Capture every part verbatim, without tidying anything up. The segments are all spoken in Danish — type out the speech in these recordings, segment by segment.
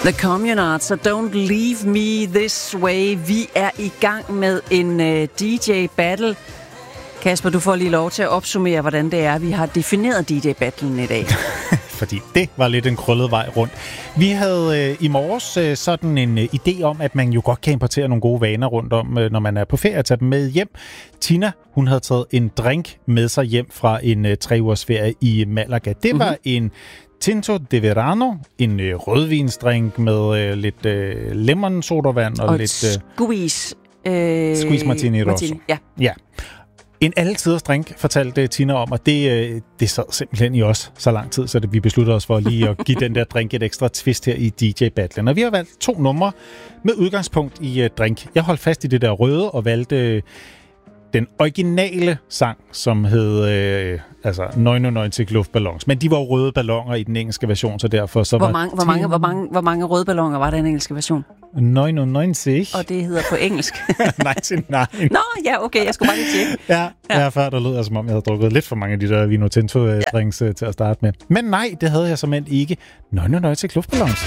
The Communards, so Don't Leave Me This Way. Vi er i gang med en uh, D J-battle. Kasper, du får lige lov til at opsummere, hvordan det er, vi har defineret D J-battlen i dag. Fordi det var lidt en krøllet vej rundt. Vi havde øh, i morges øh, sådan en øh, idé om, at man jo godt kan importere nogle gode vaner rundt om, øh, når man er på ferie, at tage dem med hjem. Tina, hun havde taget en drink med sig hjem fra en øh, tre ugers ferie i Malaga. Det var mm-hmm. en Tinto de Verano, en øh, rødvinsdrink med øh, lidt øh, lemon sodavand og, og lidt... Øh, squeeze. Øh, squeeze martini rosso. Martini, ja. ja. En alletiders drink, fortalte Tina om, og det, det sad simpelthen i os så lang tid, så det, vi besluttede os for lige at give den der drink et ekstra twist her i D J-battlen. Og vi har valgt to numre med udgangspunkt i uh, drink. Jeg holdt fast i det der røde og valgte uh, den originale sang, som hed uh, altså nioghalvfems luftballons. Men de var jo røde balloner i den engelske version, så derfor så hvor var... Mange, hvor, mange, hvor, mange, hvor mange røde balloner var der i den engelske version? nioghalvfems. Og det hedder på engelsk. nioghalvfems. Nå, ja, okay, jeg skulle bare lige tjekke. Ja, ja. ja, før der lød jeg, som om jeg havde drukket lidt for mange af de der Vino Tinto-drinks ja. til at starte med. Men nej, det havde jeg simpelthen ikke. nioghalvfems luftballons.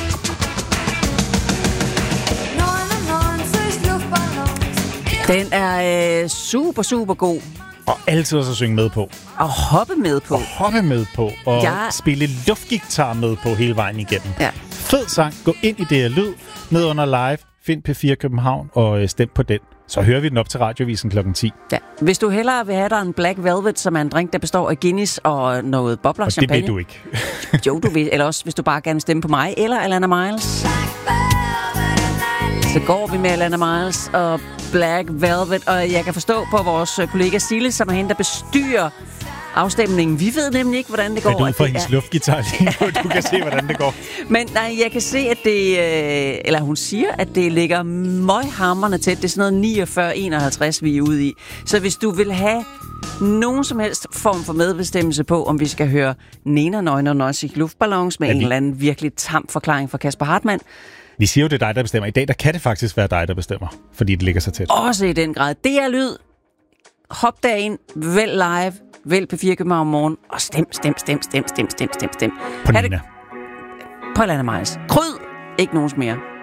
Den er øh, super, super god. Og altid også at synge med på. Og hoppe med på. Og hoppe med på. Og ja. spille luftgitar med på hele vejen igennem. Ja. Fed sang. Gå ind i det lyd. Ned under live. Find P fire København og stem på den. Så hører vi den op til Radiovisen klokken ti. Ja. Hvis du hellere vil have dig en Black Velvet, som er en drink, der består af Guinness og noget bobler, og champagne. det vil du ikke. Jo, du vil. Eller også, hvis du bare gerne vil stemme på mig eller Alana Miles. Så går vi med Alana Miles og Black Velvet, og jeg kan forstå på vores kollega Sille, som er hende, der bestyrer afstemningen. Vi ved nemlig ikke, hvordan det går. Det er for hendes luftgitar lige nu, du kan se, hvordan det går. Men nej, jeg kan se, at det, eller hun siger, at det ligger møghamrende tæt. Det er sådan noget niogfyrre enoghalvtreds, vi er ude i. Så hvis du vil have nogen som helst form for medbestemmelse på, om vi skal høre Nena nioghalvfems luftballons med ja, vi... en eller anden virkelig tam forklaring fra Kasper Hartmann. Vi siger jo, det er dig, der bestemmer. I dag der kan det faktisk være dig, der bestemmer, fordi det ligger så tæt. Også i den grad. Det er lyd. Hop derind. Vælg live. Vælg P fire København morgen. Og stem, stem, stem, stem, stem, stem, stem, stem. På Nina. På Alana Miles. Kryd. Ikke nogens mere.